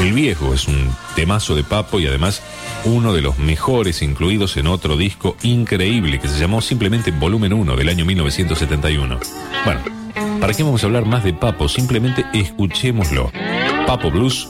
El Viejo es un temazo de Papo y además uno de los mejores incluidos en otro disco increíble que se llamó simplemente Volumen 1 del año 1971. Bueno, ¿para qué vamos a hablar más de Papo? Simplemente escuchémoslo. Papo Blues